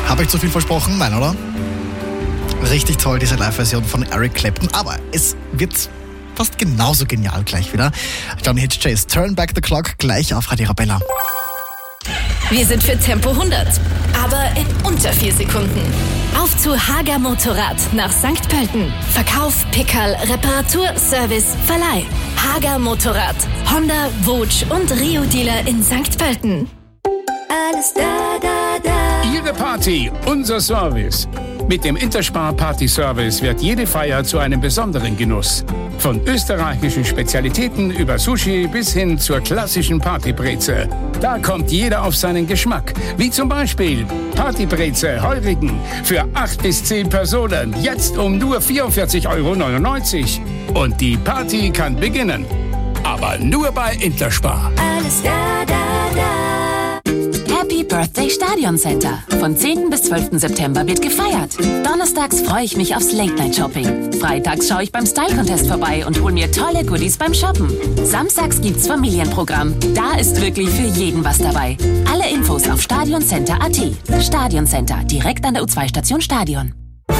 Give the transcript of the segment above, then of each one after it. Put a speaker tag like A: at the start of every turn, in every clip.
A: Habe ich zu viel versprochen? Nein, oder? Richtig toll, diese Live-Version von Eric Clapton. Aber es wird fast genauso genial gleich wieder. Johnny Hitchens Turn Back the Clock gleich auf Radio Arabella.
B: Wir sind für Tempo 100, aber in unter 4 Sekunden. Auf zu Hager Motorrad nach St. Pölten. Verkauf, Pickerl, Reparatur, Service, Verleih. Hager Motorrad. Honda, Vogue und Rio-Dealer in St. Pölten.
C: Alles da, da, da.
D: Ihre Party, unser Service. Mit dem Interspar Party Service wird jede Feier zu einem besonderen Genuss. Von österreichischen Spezialitäten über Sushi bis hin zur klassischen Partybreze. Da kommt jeder auf seinen Geschmack. Wie zum Beispiel Partybreze Heurigen für 8 bis 10 Personen. Jetzt um nur 44,99 €. Und die Party kann beginnen. Aber nur bei Interspar.
C: Alles da, da, da.
E: Happy Birthday Stadion Center. Von 10. bis 12. September wird gefeiert. Donnerstags freue ich mich aufs Late-Night-Shopping. Freitags schaue ich beim Style-Contest vorbei und hole mir tolle Goodies beim Shoppen. Samstags gibt's Familienprogramm. Da ist wirklich für jeden was dabei. Alle Infos auf stadioncenter.at. Stadion Center, direkt an der U2-Station Stadion.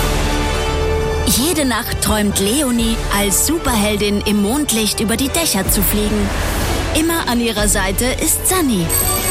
B: Jede Nacht träumt Leonie, als Superheldin im Mondlicht über die Dächer zu fliegen. Immer an ihrer Seite ist Sunny,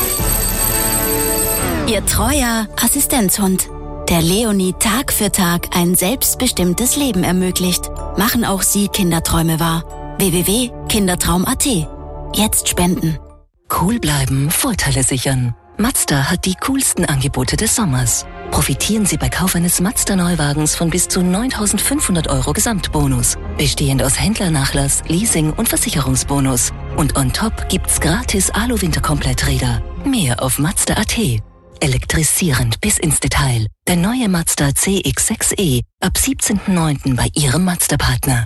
B: ihr treuer Assistenzhund, der Leonie Tag für Tag ein selbstbestimmtes Leben ermöglicht. Machen auch Sie Kinderträume wahr. www.kindertraum.at. Jetzt spenden.
F: Cool bleiben, Vorteile sichern. Mazda hat die coolsten Angebote des Sommers. Profitieren Sie bei Kauf eines Mazda-Neuwagens von bis zu 9.500 € Gesamtbonus. Bestehend aus Händlernachlass, Leasing und Versicherungsbonus. Und on top gibt's gratis Alu-Winterkompletträder. Mehr auf Mazda.at. Elektrisierend bis ins Detail. Der neue Mazda CX-6e ab 17.09. bei Ihrem Mazda-Partner.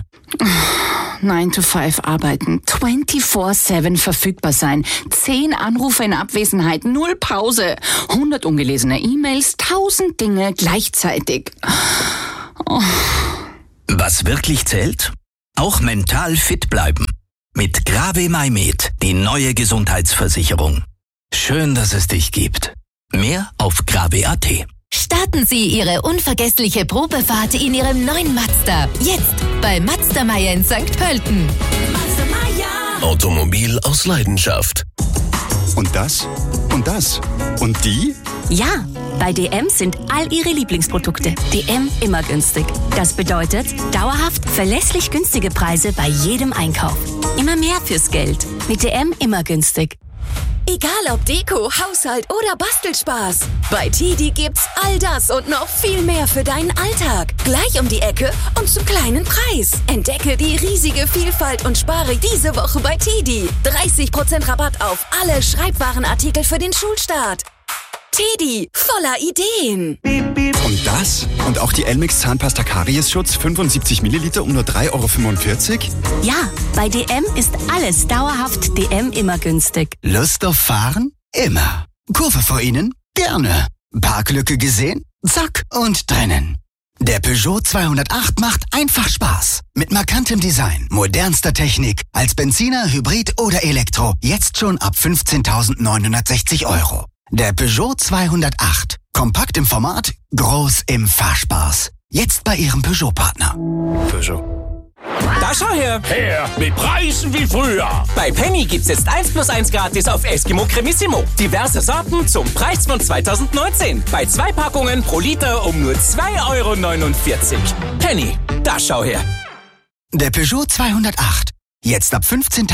G: 9 to 5 arbeiten, 24/7 verfügbar sein, 10 Anrufe in Abwesenheit, 0 Pause, 100 ungelesene E-Mails, 1000 Dinge gleichzeitig. Oh.
H: Was wirklich zählt? Auch mental fit bleiben. Mit Grave MyMed, die neue Gesundheitsversicherung. Schön, dass es dich gibt. Mehr auf grave.at.
B: Starten Sie Ihre unvergessliche Probefahrt in Ihrem neuen Mazda. Jetzt bei Mazda Meier in St. Pölten.
C: Mazda Meier.
I: Automobil aus Leidenschaft.
J: Und das? Und das? Und die?
E: Ja, bei DM sind all Ihre Lieblingsprodukte. DM immer günstig. Das bedeutet dauerhaft verlässlich günstige Preise bei jedem Einkauf. Immer mehr fürs Geld. Mit DM immer günstig.
K: Egal ob Deko, Haushalt oder Bastelspaß. Bei TIDI gibt's all das und noch viel mehr für deinen Alltag. Gleich um die Ecke und zum kleinen Preis. Entdecke die riesige Vielfalt und spare diese Woche bei TIDI. 30% Rabatt auf alle Schreibwarenartikel für den Schulstart. TIDI, voller Ideen.
J: Und das? Und auch die Elmex Zahnpasta Kariesschutz 75 Milliliter um nur 3,45 €?
E: Ja, bei DM ist alles dauerhaft DM immer günstig.
L: Lust auf Fahren? Immer. Kurve vor Ihnen? Gerne. Parklücke gesehen? Zack und drinnen. Der Peugeot 208 macht einfach Spaß. Mit markantem Design, modernster Technik, als Benziner, Hybrid oder Elektro. Jetzt schon ab 15.960 €. Der Peugeot 208. Kompakt im Format, groß im Fahrspaß. Jetzt bei Ihrem Peugeot-Partner.
I: Peugeot.
M: Da schau her!
D: Her, mit Preisen wie früher.
M: Bei Penny gibt's jetzt 1+1 gratis auf Eskimo Cremissimo. Diverse Sorten zum Preis von 2019. Bei 2 Packungen pro Liter um nur 2,49 €. Penny, da schau her!
L: Der Peugeot 208. Jetzt ab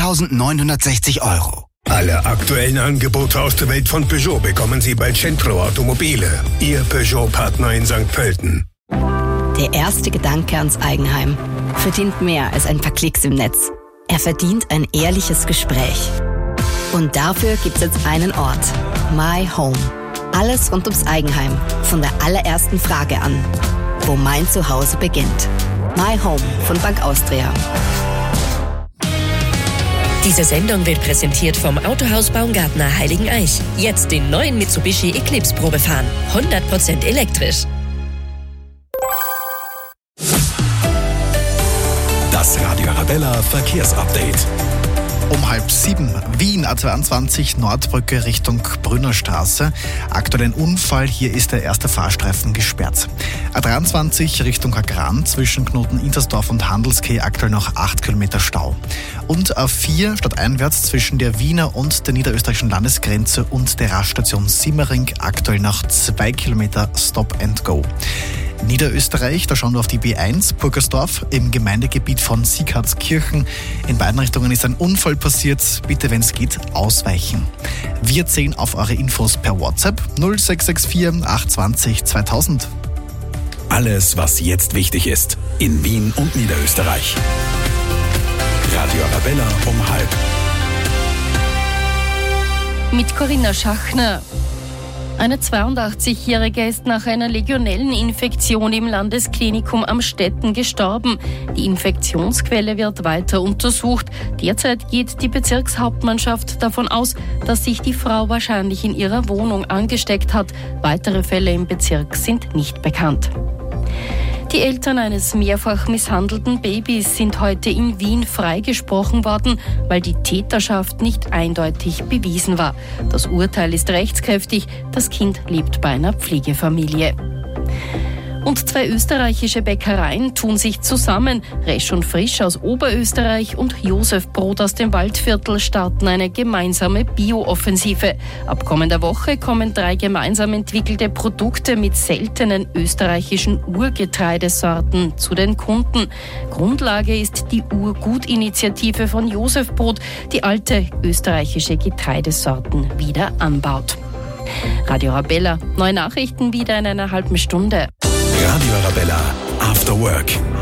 L: 15.960 €.
I: Alle aktuellen Angebote aus der Welt von Peugeot bekommen Sie bei Centro Automobile. Ihr Peugeot-Partner in St. Pölten.
N: Der erste Gedanke ans Eigenheim verdient mehr als ein paar Klicks im Netz. Er verdient ein ehrliches Gespräch. Und dafür gibt's jetzt einen Ort. My Home. Alles rund ums Eigenheim. Von der allerersten Frage an. Wo mein Zuhause beginnt. My Home von Bank Austria.
O: Diese Sendung wird präsentiert vom Autohaus Baumgartner Heiligeneich. Jetzt den neuen Mitsubishi Eclipse Probe fahren. 100% elektrisch.
I: Das Radio Arabella Verkehrsupdate.
A: Um 6:30, Wien A22 Nordbrücke Richtung Brünnerstraße. Aktuell ein Unfall, hier ist der erste Fahrstreifen gesperrt. A23 Richtung Hagran zwischen Knoten Intersdorf und Handelskeh aktuell noch 8 Kilometer Stau. Und A4 stadteinwärts zwischen der Wiener und der niederösterreichischen Landesgrenze und der Raststation Simmering aktuell noch 2 Kilometer Stop and Go. Niederösterreich, da schauen wir auf die B1 Burgersdorf im Gemeindegebiet von Sieghardskirchen. In beiden Richtungen ist ein Unfall passiert. Bitte, wenn es geht, ausweichen. Wir zählen auf eure Infos per WhatsApp 0664 820 2000.
P: Alles, was jetzt wichtig ist, in Wien und Niederösterreich. Radio Arabella um 12:30.
Q: Mit Corinna Schachner. Eine 82-Jährige ist nach einer Legionelleninfektion im Landesklinikum Amstetten gestorben. Die Infektionsquelle wird weiter untersucht. Derzeit geht die Bezirkshauptmannschaft davon aus, dass sich die Frau wahrscheinlich in ihrer Wohnung angesteckt hat. Weitere Fälle im Bezirk sind nicht bekannt. Die Eltern eines mehrfach misshandelten Babys sind heute in Wien freigesprochen worden, weil die Täterschaft nicht eindeutig bewiesen war. Das Urteil ist rechtskräftig, das Kind lebt bei einer Pflegefamilie. Und 2 österreichische Bäckereien tun sich zusammen. Resch und Frisch aus Oberösterreich und Josef Brot aus dem Waldviertel starten eine gemeinsame Bio-Offensive. Ab kommender Woche kommen 3 gemeinsam entwickelte Produkte mit seltenen österreichischen Urgetreidesorten zu den Kunden. Grundlage ist die Urgut-Initiative von Josef Brot, die alte österreichische Getreidesorten wieder anbaut. Radio Arabella, neue Nachrichten wieder in einer halben Stunde.
P: Radio Arabella, After Work.